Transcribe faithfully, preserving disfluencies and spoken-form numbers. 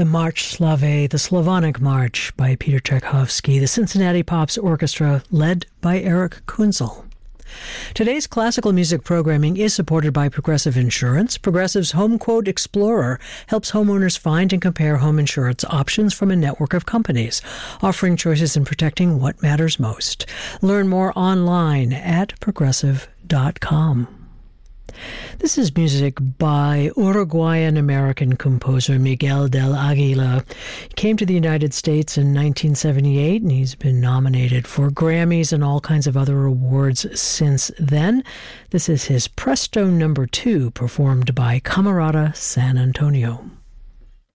the March Slave, the Slavonic March by Peter Tchaikovsky, the Cincinnati Pops Orchestra, led by Eric Kunzel. Today's classical music programming is supported by Progressive Insurance. Progressive's Home Quote Explorer helps homeowners find and compare home insurance options from a network of companies, offering choices and protecting what matters most. Learn more online at progressive dot com. This is music by Uruguayan-American composer Miguel del Aguila. He came to the United States in nineteen seventy-eight, and he's been nominated for Grammys and all kinds of other awards since then. This is his Presto Number Two, performed by Camerata San Antonio.